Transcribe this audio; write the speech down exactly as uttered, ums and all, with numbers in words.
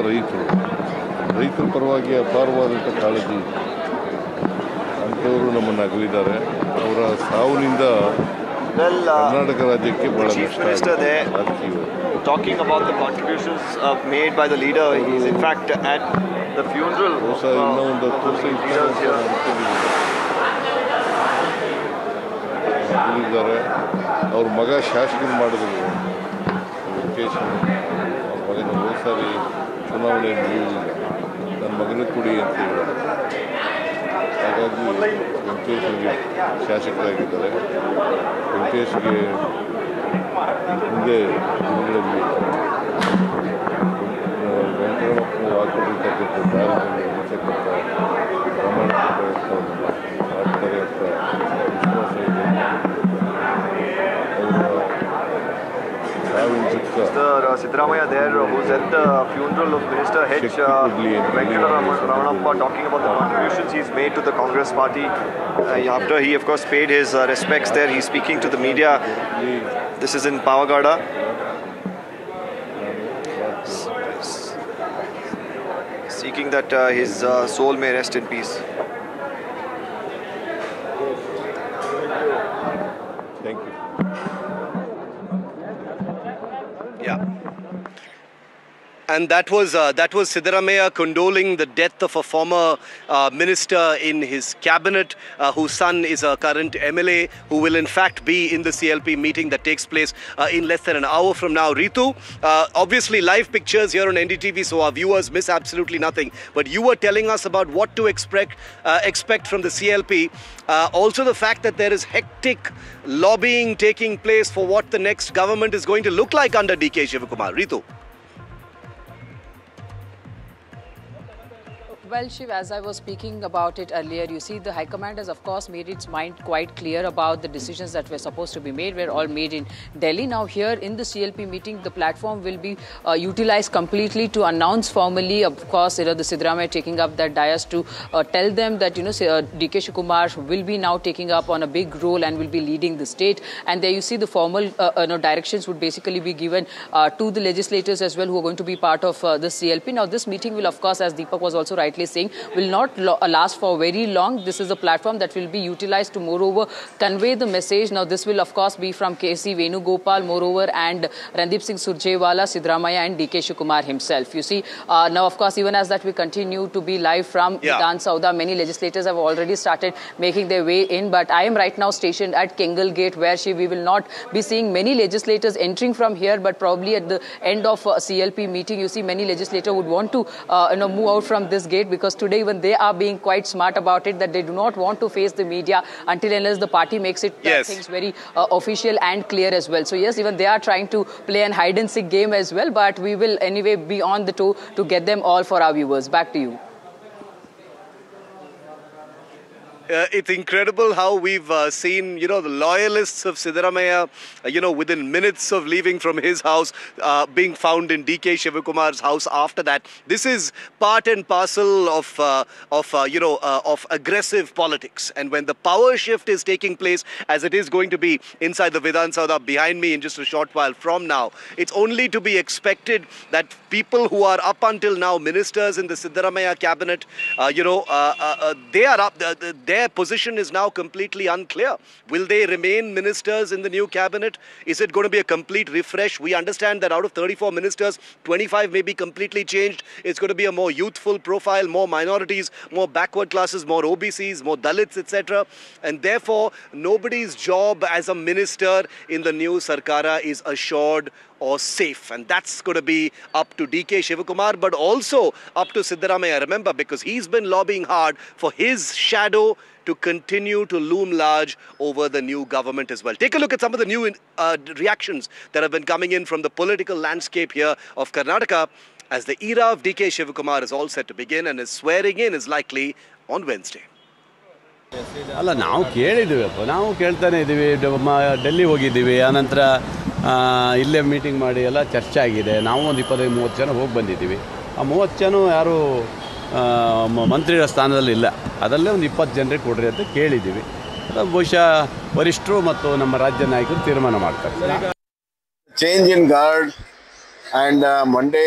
ರೈತರು ರೈತರ ಪರವಾಗಿ ಅಪಾರವಾದಂಥ ಕಾಳಜಿ ಅಂಥವರು ನಮ್ಮನ್ನು ಅಗಲಿದ್ದಾರೆ. ಅವರ ಸಾವಿನಿಂದ ಕರ್ನಾಟಕ ರಾಜ್ಯಕ್ಕೆ ಬಹಳ ನಷ್ಟ ಆಗಿದೆ. Talking about the contributions uh, made by the leader, he is in fact at the funeral of uh, leaders here. ಅವ್ರ ಮಗ ಶಾಸಕರು ಮಾಡಿದ್ರು ವೆಂಕಟೇಶ್ ಅವ್ರ ಮಗನ ಹೋದ ಸಾರಿ ಚುನಾವಣೆ ಮುಗಿದಿಲ್ಲ, ನನ್ನ ಮಗನ ಕೊಡಿ ಅಂತ ಹೇಳಿದ್ರು. ಹಾಗಾಗಿ ವೆಂಕಟೇಶ್ಗೆ ಶಾಸಕರಾಗಿದ್ದಾರೆ. ವೆಂಕಟೇಶ್ಗೆ ಮುಂದೆ ದಿನಗಳಲ್ಲಿ ವೆಂಕಟರಮಣ ಹಾಕೊಂಡಿರ್ತಕ್ಕಂಥ ದಾರಿನಲ್ಲಿ ಇರ್ತಕ್ಕಂಥ ಪ್ರಾಮಾಣಿಕ ಪ್ರಯತ್ನವನ್ನು ಮಾಡ್ತಾರೆ ಅಂತ ವಿಶ್ವಾಸ ಇದೆ. Mister Siddaramaiah there, who's at the funeral of Minister H. Uh, Venkataramanappa, talking about the contributions he's made to the Congress party. Uh, after he, of course, paid his uh, respects there, he's speaking to the media. This is in Pavagada. Seeking that uh, his uh, soul may rest in peace. Thank you. Yeah. And that was uh, that was Siddaramaiah condoling the death of a former uh, minister in his cabinet, uh, whose son is a current M L A, who will in fact be in the C L P meeting that takes place uh, in less than an hour from now. Ritu, uh, obviously live pictures here on N D T V, so our viewers miss absolutely nothing. But you were telling us about what to expect uh, expect from the C L P. Uh, also the fact that there is hectic lobbying taking place for what the next government is going to look like under D K Shivakumar. Ritu. Well, Shiv, as I was speaking about it earlier, you see the High Command has, of course, made its mind quite clear about the decisions that were supposed to be made, were all made in Delhi. Now, here in the C L P meeting, the platform will be uh, utilized completely to announce formally, of course, you know, the Siddaramaiah taking up that dais to uh, tell them that, you know, uh, D K Shivakumar will be now taking up on a big role and will be leading the state. And there you see the formal uh, uh, no, directions would basically be given uh, to the legislators as well, who are going to be part of uh, the C L P. Now, this meeting will, of course, as Deepak was also rightly saying, will not last for very long. This is a platform that will be utilized to moreover convey the message. Now this will of course be from K C Venugopal moreover and Randeep Singh Surjewala, Siddaramaiah and D K Shivakumar himself. You see, uh, now of course even as that we continue to be live from yeah. Vidhan Sauda, many legislators have already started making their way in, but I am right now stationed at Kengal Gate, where she, we will not be seeing many legislators entering from here, but probably at the end of a C L P meeting, you see many legislators would want to uh, you know, move out from this gate, because today even they are being quite smart about it, that they do not want to face the media until unless the party makes it yes. things very uh, official and clear as well. So yes, even they are trying to play an hide and seek game as well, but we will anyway be on the toe to get them all for our viewers. Back to you. Uh, it's incredible how we've uh, seen, you know, the loyalists of Siddaramaiah, uh, you know, within minutes of leaving from his house, uh, being found in D K Shivakumar's house after that. This is part and parcel of, uh, of uh, you know, uh, of aggressive politics. And when the power shift is taking place, as it is going to be inside the Vidhan Sauda behind me in just a short while from now, it's only to be expected that people who are up until now ministers in the Siddaramaiah cabinet, uh, you know, uh, uh, uh, they are up, uh, their position is now completely unclear. Will they remain ministers in the new cabinet? Is it going to be a complete refresh? We understand that out of thirty-four ministers, twenty-five may be completely changed. It's going to be a more youthful profile, more minorities, more backward classes, more O B Cs, more Dalits, et cetera. And therefore, nobody's job as a minister in the new Sarkara is assured or safe. And that's going to be up to D K Shivakumar, but also up to Siddaramaiah. Remember, because he's been lobbying hard for his shadow to continue to loom large over the new government as well. Take a look at some of the new uh, reactions that have been coming in from the political landscape here of Karnataka, as the era of D K Shivakumar is all set to begin, and his swearing in is likely on Wednesday. ಅಲ್ಲ ನಾವು ಕೇಳಿದ್ದೀವಪ್ಪ ನಾವು ಕೇಳ್ತಾನೆ ಇದ್ದೀವಿ ಡೆಲ್ಲಿ ಹೋಗಿದ್ದೀವಿ ಆನಂತರ ಇಲ್ಲೇ meeting ಮಾಡಿ ಎಲ್ಲ ಚರ್ಚೆ ಆಗಿದೆ ನಾವು ಒಂದು ಇಪ್ಪತ್ತೈದು ಮೂವತ್ತು ಜನ ಹೋಗಿ ಬಂದಿದ್ದೀವಿ ಆ ಮೂವತ್ತು ಜನ ಯಾರು ಮಂತ್ರಿಗಳ ಸ್ಥಾನದಲ್ಲಿ ಇಲ್ಲ ಅದರಲ್ಲೇ ಒಂದು ಇಪ್ಪತ್ತು ಜನರಿಗೆ ಕೊಡ್ರಿ ಅಂತ ಕೇಳಿದ್ದೀವಿ ಬಹುಶಃ ವರಿಷ್ಠರು ಮತ್ತು ನಮ್ಮ ರಾಜ್ಯ ನಾಯಕರು ತೀರ್ಮಾನ ಮಾಡ್ತಾರೆ change in guard and Monday